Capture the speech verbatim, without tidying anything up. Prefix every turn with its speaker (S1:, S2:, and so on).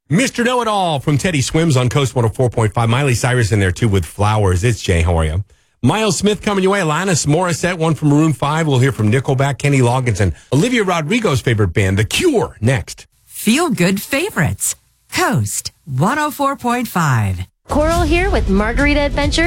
S1: Mister Know-It-All from Teddy Swims on Coast one oh four point five. Miley Cyrus in there, too, with Flowers. It's Jay. How are you? Miles Smith coming your way. Alanis Morissette, one from Maroon five. We'll hear from Nickelback, Kenny Loggins, and Olivia Rodrigo's favorite band, The Cure, next.
S2: Feel good favorites. Coast one oh four point five.
S3: Coral here with Margarita Adventure.